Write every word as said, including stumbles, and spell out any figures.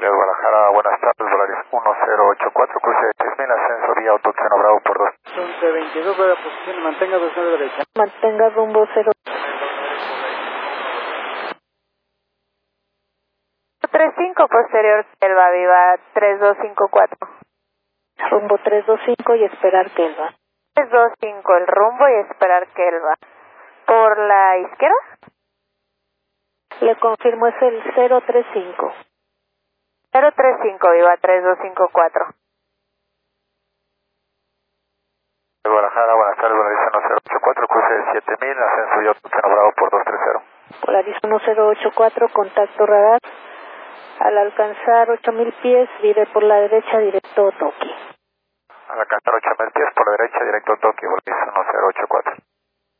Alias Guadalajara, buenas tardes, Volaris uno cero ocho cuatro, cruce de seis mil, ascenso vía Autoquiano Bravo por dos. once veintidós de la posición, mantenga dos nueve derecha. Mantenga rumbo cero. tres cinco posterior, Selva Viva tres dos cinco cuatro. Rumbo tres dos cinco y esperar Kelva. tres dos cinco el rumbo y esperar Kelva. ¿Por la izquierda? Le confirmo, es el cero tres cinco. cero tres cinco, Viva tres dos cinco cuatro. Guadalajara, buenas tardes, Volaris uno cero ocho cuatro, cruce de siete mil, ascenso vía Autoquiano Bravo por dos tres cero. Volaris uno cero ocho cuatro, contacto radar. Al alcanzar ocho mil pies, vire por la derecha directo Toki. Al alcanzar ocho mil pies por la derecha directo Tokio, Volaris uno cero ocho cuatro.